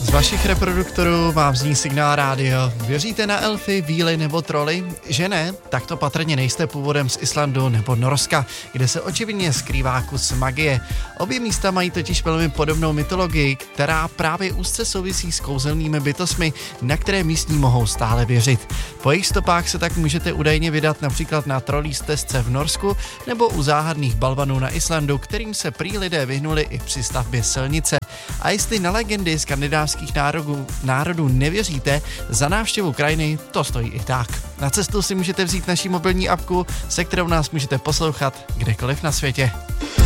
Z vašich reproduktorů vám zní Signál rádio. Věříte na elfy, víly nebo troly? Že ne? Tak to patrně nejste původem z Islandu nebo Norska, kde se očividně skrývá kus magie. Obě místa mají totiž velmi podobnou mytologii, která právě úzce souvisí s kouzelnými bytostmi, na které místní mohou stále věřit. Po jejich stopách se tak můžete údajně vydat například na trolí stezce v Norsku nebo u záhadných balvanů na Islandu, kterým se prý lidé vyhnuli i při stavbě silnice. A jestli na legendy skandinávských národů nevěříte, za návštěvu krajiny to stojí i tak. Na cestu si můžete vzít naši mobilní apku, se kterou nás můžete poslouchat kdekoliv na světě.